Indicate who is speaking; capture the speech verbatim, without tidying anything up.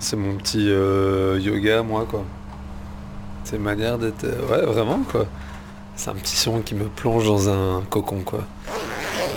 Speaker 1: C'est mon petit euh, yoga, moi, quoi. C'est une manière d'être... euh, Ouais, vraiment, quoi. C'est un petit son qui me plonge dans un cocon, quoi.